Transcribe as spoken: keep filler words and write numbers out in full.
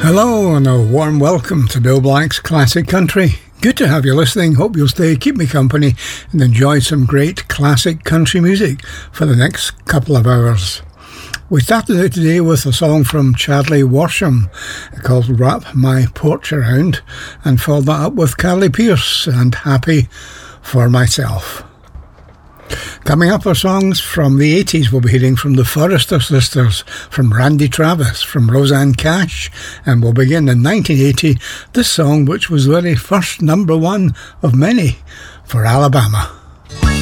Hello and a warm welcome to Bill Black's Classic Country. Good to have you listening. Hope you'll stay, keep me company and enjoy some great classic country music for the next couple of hours. We started out today with a song from Chadley Worsham called Wrap My Porch Around, and followed that up with Carly Pearce and Happy for Myself. Coming up are songs from the eighties. We'll be hearing from the Forrester Sisters, from Randy Travis, from Rosanne Cash, and we'll begin in nineteen eighty, this song which was the very first number one of many for Alabama.